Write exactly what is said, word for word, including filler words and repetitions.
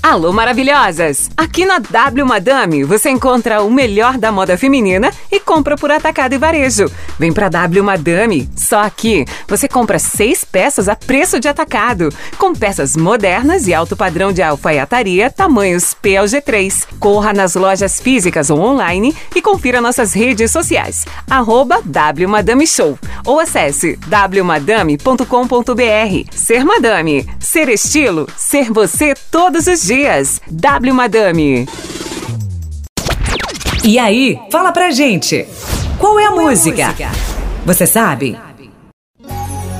Alô, maravilhosas! Aqui na W Madame você encontra o melhor da moda feminina e compra por atacado e varejo. Vem pra W Madame, só aqui você compra seis peças a preço de atacado, com peças modernas e alto padrão de alfaiataria, tamanhos P ao G três. Corra nas lojas físicas ou online e confira nossas redes sociais, arroba W Madame Show, ou acesse w madame ponto com ponto b r. Ser Madame, ser estilo, ser você todos os dias. W Madame. E aí, fala pra gente, qual é a música? Você sabe?